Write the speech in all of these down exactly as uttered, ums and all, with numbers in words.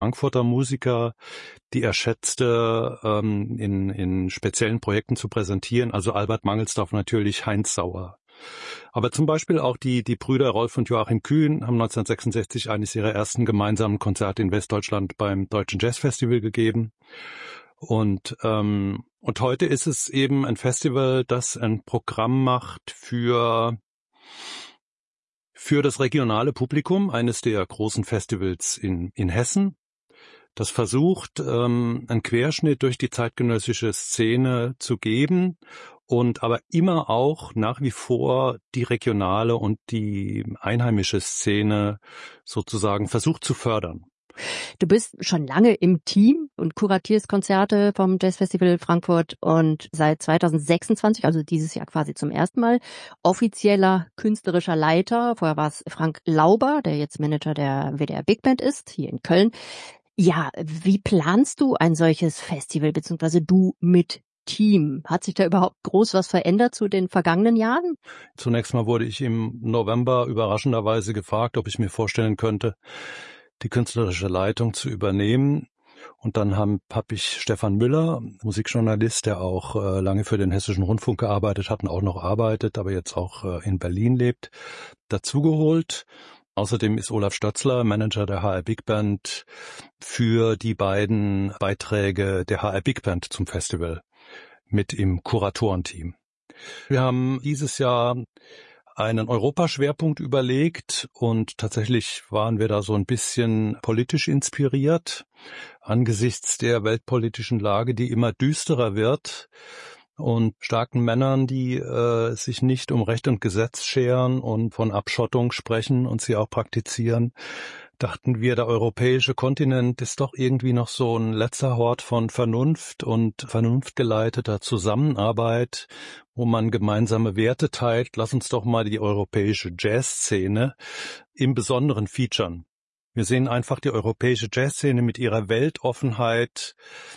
Frankfurter Musiker, die er schätzte, ähm, in, in speziellen Projekten zu präsentieren. Also Albert Mangelsdorff natürlich, Heinz Sauer. Aber zum Beispiel auch die, die Brüder Rolf und Joachim Kühn haben neunzehnhundertsechsundsechzig eines ihrer ersten gemeinsamen Konzerte in Westdeutschland beim Deutschen Jazzfestival gegeben. Und, ähm, und heute ist es eben ein Festival, das ein Programm macht für, für das regionale Publikum, eines der großen Festivals in, in Hessen. Das versucht, ähm, einen Querschnitt durch die zeitgenössische Szene zu geben und aber immer auch nach wie vor die regionale und die einheimische Szene sozusagen versucht zu fördern. Du bist schon lange im Team und kuratierst Konzerte vom Jazzfestival Frankfurt und seit zweitausendsechsundzwanzig, also dieses Jahr quasi zum ersten Mal, offizieller künstlerischer Leiter. Vorher war es Frank Lauber, der jetzt Manager der W D R Big Band ist, hier in Köln. Ja, wie planst du ein solches Festival, beziehungsweise du mit Team? Hat sich da überhaupt groß was verändert zu den vergangenen Jahren? Zunächst mal wurde ich im November überraschenderweise gefragt, ob ich mir vorstellen könnte, die künstlerische Leitung zu übernehmen. Und dann haben, hab ich Stefan Müller, Musikjournalist, der auch äh, lange für den Hessischen Rundfunk gearbeitet hat und auch noch arbeitet, aber jetzt auch äh, in Berlin lebt, dazugeholt. Außerdem ist Olaf Stötzler, Manager der H R Big Band, für die beiden Beiträge der H R Big Band zum Festival mit im Kuratorenteam. Wir haben dieses Jahr einen Europaschwerpunkt überlegt und tatsächlich waren wir da so ein bisschen politisch inspiriert angesichts der weltpolitischen Lage, die immer düsterer wird. Und starken Männern, die äh, sich nicht um Recht und Gesetz scheren und von Abschottung sprechen und sie auch praktizieren, dachten wir, der europäische Kontinent ist doch irgendwie noch so ein letzter Hort von Vernunft und vernunftgeleiteter Zusammenarbeit, wo man gemeinsame Werte teilt. Lass uns doch mal die europäische Jazzszene im Besonderen featuren. Wir sehen einfach die europäische Jazzszene mit ihrer Weltoffenheit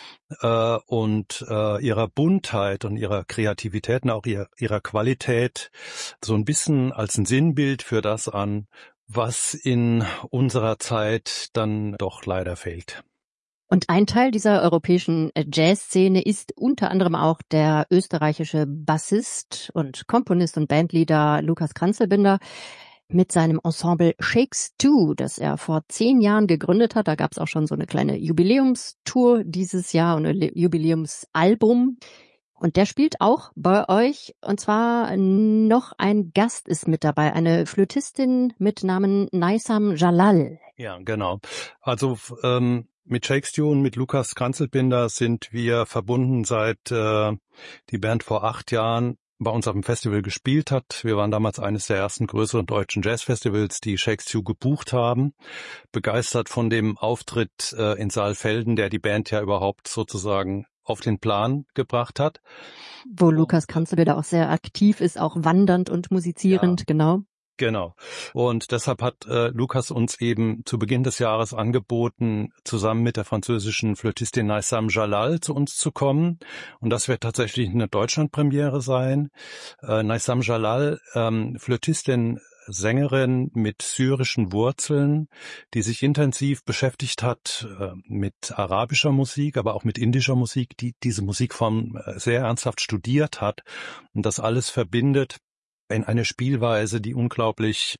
äh, und äh, ihrer Buntheit und ihrer Kreativität und auch ihrer, ihrer Qualität so ein bisschen als ein Sinnbild für das an, was in unserer Zeit dann doch leider fehlt. Und ein Teil dieser europäischen Jazzszene ist unter anderem auch der österreichische Bassist und Komponist und Bandleader Lukas Kranzelbinder mit seinem Ensemble Shakes Two, das er vor zehn Jahren gegründet hat. Da gab es auch schon so eine kleine Jubiläumstour dieses Jahr und ein Jubiläumsalbum. Und der spielt auch bei euch, und zwar noch ein Gast ist mit dabei, eine Flötistin mit Namen Naysam Jalal. Ja, genau. Also ähm, mit Shakes Two und mit Lukas Kranzelbinder sind wir verbunden, seit äh, die Band vor acht Jahren bei uns auf dem Festival gespielt hat. Wir waren damals eines der ersten größeren deutschen Jazzfestivals, die Shakes Two gebucht haben. Begeistert von dem Auftritt äh, in Saalfelden, der die Band ja überhaupt sozusagen auf den Plan gebracht hat. Wo Lukas Kranzelbinder auch sehr aktiv ist, auch wandernd und musizierend, ja. Genau. Genau. Und deshalb hat äh, Lukas uns eben zu Beginn des Jahres angeboten, zusammen mit der französischen Flötistin Naysam Jalal zu uns zu kommen. Und das wird tatsächlich eine Deutschlandpremiere sein. Äh, Naysam Jalal, ähm, Flötistin, Sängerin mit syrischen Wurzeln, die sich intensiv beschäftigt hat äh, mit arabischer Musik, aber auch mit indischer Musik, die diese Musikform äh, sehr ernsthaft studiert hat und das alles verbindet in eine Spielweise, die unglaublich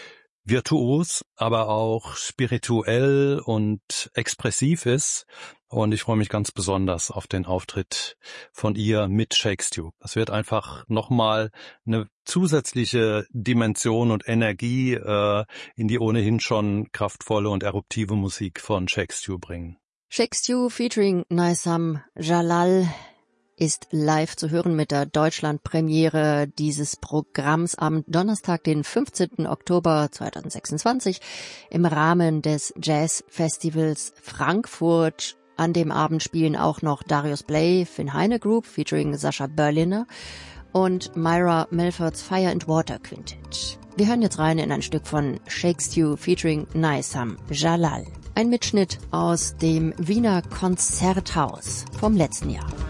virtuos, aber auch spirituell und expressiv ist. Und ich freue mich ganz besonders auf den Auftritt von ihr mit Shakes Two. Das wird einfach nochmal eine zusätzliche Dimension und Energie äh, in die ohnehin schon kraftvolle und eruptive Musik von Shakes Two bringen. Shakes Two featuring Naysam Jalal ist live zu hören mit der Deutschlandpremiere dieses Programms am Donnerstag, den fünfzehnten Oktober zweitausendsechsundzwanzig im Rahmen des Jazzfestivals Frankfurt. An dem Abend spielen auch noch Darius Bley, Finn Heine Group featuring Sascha Berliner und Myra Melfords Fire and Water Quintet. Wir hören jetzt rein in ein Stück von Shakes Two featuring Naysam Jalal. Ein Mitschnitt aus dem Wiener Konzerthaus vom letzten Jahr.